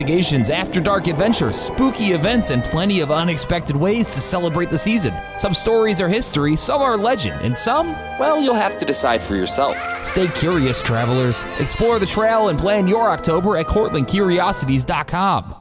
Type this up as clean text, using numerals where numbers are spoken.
investigations, after-dark adventures, spooky events, and plenty of unexpected ways to celebrate the season. Some stories are history, some are legend, and some, well, you'll have to decide for yourself. Stay curious, travelers. Explore the trail and plan your October at CortlandCuriosities.com.